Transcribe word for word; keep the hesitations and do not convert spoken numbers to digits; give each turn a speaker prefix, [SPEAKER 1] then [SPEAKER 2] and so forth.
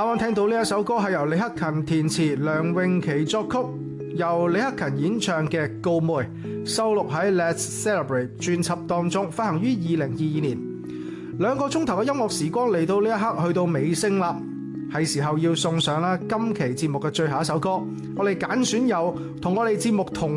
[SPEAKER 1] 啱聽到呢一首歌係由李克勤填詞、梁詠琪作曲，由李克勤演唱嘅《告妹》，收錄喺《Let's Celebrate》專輯當中，發行於二零二二年。兩個鐘頭嘅音樂時光嚟到呢一刻，去到尾聲啦，係時候要送上啦今期節目嘅最後一首歌。我哋揀選有同我哋節目同